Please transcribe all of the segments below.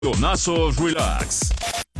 Jonazos Relax.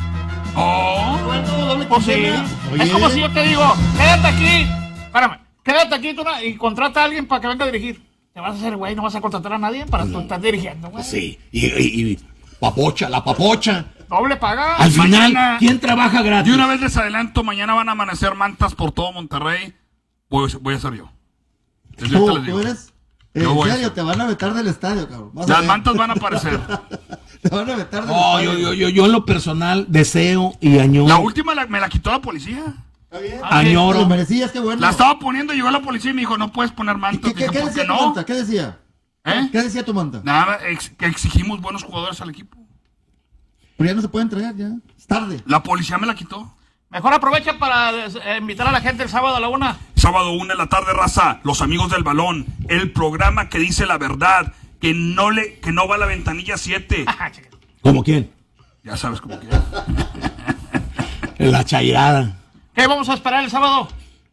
Pues sí. Oye. Es como si yo te digo, quédate aquí. Espérame, quédate aquí tú y contrata a alguien para que venga a dirigir. Te vas a hacer güey, no vas a contratar a nadie para tú estar dirigiendo, güey. Sí, y papocha, la papocha. Doble paga. Al final, Mañana- ¿quién trabaja gratis? De una vez les adelanto, mañana van a amanecer mantas por todo Monterrey. Voy a ser yo. Desde ahorita les ¿Tú digo. eres? Yo En voy a serio, ser. te van a vetar del estadio, cabrón. Vas a Las ver. mantas van a aparecer. Te van a vetar del No, estadio. yo en lo personal deseo y añoro. La última me la quitó la policía. Está bien. Te lo Añoro. merecías, qué bueno. La estaba poniendo, llegó la policía y me dijo, no puedes poner ¿Y mantas. ¿Qué Dije, ¿por decía qué tu no? manta? ¿Qué decía? ¿Eh? ¿Qué decía tu manta? Nada, que exigimos buenos jugadores al equipo. Pero ya no se puede entregar, ya. Es tarde. La policía me la quitó. Mejor aprovecha para invitar a la gente el sábado a la 1. Sábado 1 de la tarde, raza, Los Amigos del Balón, el programa que dice la verdad, que no va a la ventanilla 7. ¿Cómo quién? Ya sabes cómo que. La chairada. ¿Qué vamos a esperar el sábado?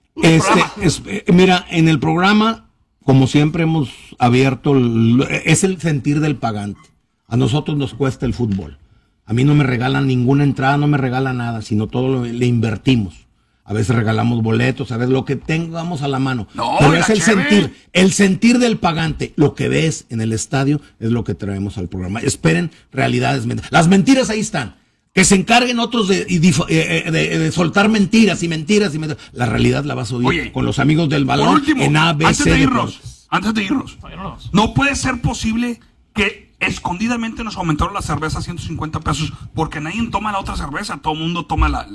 Mira, en el programa, como siempre hemos abierto, es el sentir del pagante. A nosotros nos cuesta el fútbol. A mí no me regalan ninguna entrada, no me regalan nada, sino todo le invertimos. A veces regalamos boletos, a veces lo que tengamos a la mano. No, pero la es el cheve. sentir del pagante. Lo que ves en el estadio es lo que traemos al programa. Esperen realidades. Las mentiras ahí están. Que se encarguen otros de soltar mentiras y mentiras y mentiras. La realidad la vas a oír Oye, con los amigos del Por balón último, en antes ABC de Deportes. irnos, no puede ser posible que escondidamente nos aumentaron la cerveza a 150 pesos porque nadie toma la otra cerveza, todo el mundo toma la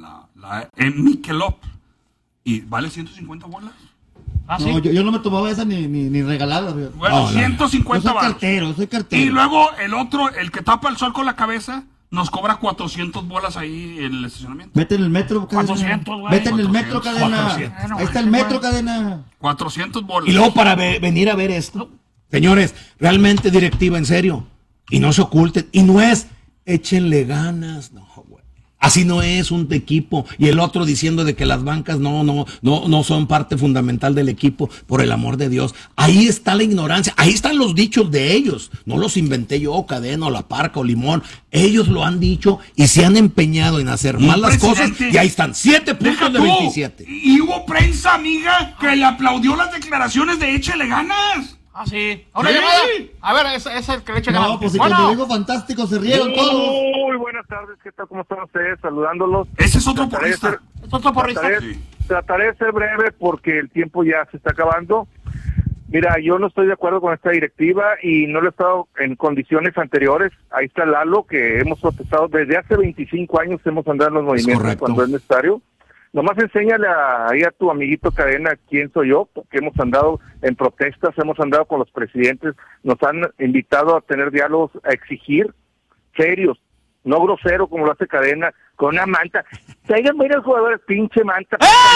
Michelob y vale 150 bolas. Ah, sí. No, yo no me tomaba esa ni regalada. Güey. Bueno, No, 150 Yo soy baros. cartero, soy cartero. Y luego el otro, el que tapa el sol con la cabeza, nos cobra 400 bolas ahí en el estacionamiento. Vete en el metro, cadena. 400, güey. Vete en el metro, 400, cadena. 400. Ahí está el metro, cadena. 400 bolas. Y luego para venir a ver esto, señores, realmente directiva, en serio, y no se oculten, y no es, échenle ganas, no, güey. Así no es un equipo, y el otro diciendo de que las bancas no son parte fundamental del equipo, por el amor de Dios. Ahí está la ignorancia, ahí están los dichos de ellos, no los inventé yo, Cadena, o La Parca, o Limón, ellos lo han dicho y se han empeñado en hacer Un mal las cosas, presidente- y ahí están, 7 Deja puntos de tú. 27. Y hubo prensa, amiga, que le aplaudió las declaraciones de échale ganas. Ah, sí. ¿Una Sí. llamada? A ver, es el que le echa No, ganas. pues si Bueno, cuando digo fantástico se rieron todos. Muy buenas tardes, ¿qué tal? ¿Cómo están ustedes? Saludándolos. Ese es otro Trataré de porrista. ser- es otro porrista. Trataré de ser breve porque el tiempo ya se está acabando. Mira, yo no estoy de acuerdo con esta directiva y no lo he estado en condiciones anteriores. Ahí está Lalo, que hemos protestado desde hace 25 años, hemos andado en los movimientos correcto. cuando es necesario. Nomás enséñale ahí a tu amiguito Cadena quién soy yo, porque hemos andado en protestas, hemos andado con los presidentes, nos han invitado a tener diálogos, a exigir serios, no grosero como lo hace Cadena, con una manta. Traigan varios jugadores, pinche manta.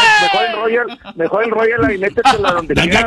Mejor el Royal y métetela donde quieras.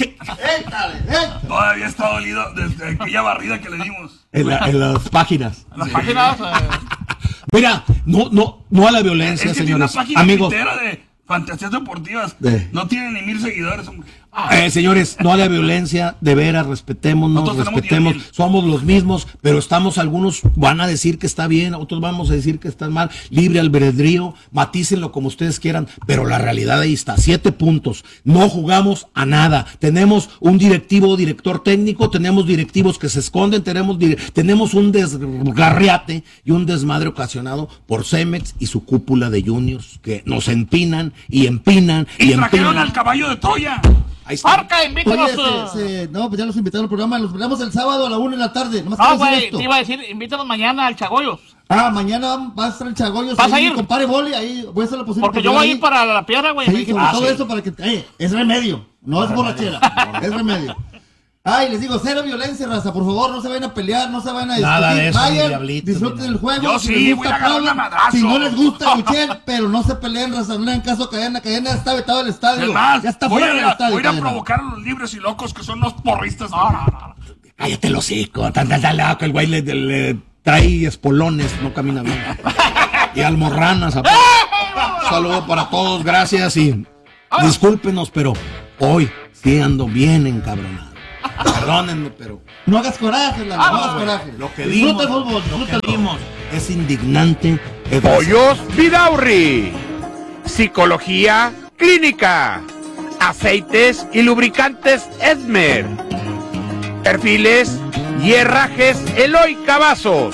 Todavía está dolido desde aquella barrida que le dimos. En las páginas. Las páginas. Mira, no a la violencia, Es que tiene una señores. página Amigos, entera de fantasías deportivas. No tiene ni 1000 seguidores, hombre. señores, no a la violencia, de veras, respetémonos, Nosotros tenemos respetemos, 10,000. somos los mismos, pero algunos van a decir que está bien, otros vamos a decir que está mal, libre albedrío, matícenlo como ustedes quieran, pero la realidad ahí está, 7 puntos, no jugamos a nada, tenemos un director técnico, tenemos directivos que se esconden, tenemos un desgarriate y un desmadre ocasionado por Cemex y su cúpula de juniors, que nos empinan y empinan Y y trajeron empinan. al caballo de Troya. Ahí está. Parca, invítanos. Oye, no, pues ya los invitaron al programa. Los veremos el sábado a la 1 de la tarde. Nomás quiero No, decir güey, esto. te iba a decir, invítanos mañana al Chagoyos. Mañana va a estar el Chagoyos. ¿Vas a ahí, ir? Compadre Boli, ahí voy a hacer lo posible. Porque por yo voy a llegar ir para la piedra, güey. Me Sí, dijeron, sobre todo sí. eso para que... es remedio, no es borrachera. Es remedio. Ay, les digo, cero violencia, raza. Por favor, no se vayan a pelear, no se vayan a discutir. Nada de eso, ni Vayan, diablitos, disfruten ni el juego. Yo si sí, les voy a gusta, agarrar aplaudan. a madrazos. Si no les gusta, luchen, pero no se peleen, raza. No le hagan caso a Cadena. Cadena está vetado del estadio. Es más, Ya está voy fuera a del ir a estadio. Cadena. provocar a los libres y locos que son los porristas. No. Cállate el hocico, tan loco, el güey le trae espolones, no camina bien. Y almorranas, aparte. Un saludo para todos, gracias y discúlpenos, pero hoy sí ando bien encabronado. Perdónenme, pero No hagas coraje, Lalo, no hagas coraje. lo que Disfruta vimos, el fútbol, lo que disfrútalo. vimos es indignante. Pollos Vidaurri. Psicología clínica. Aceites y lubricantes Esmer. Perfiles y herrajes Eloy Cavazos.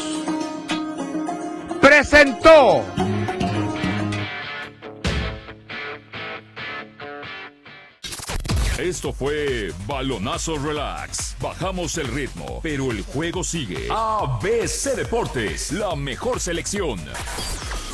Presentó. Esto fue Balonazo Relax. Bajamos el ritmo, pero el juego sigue. ABC Deportes, la mejor selección.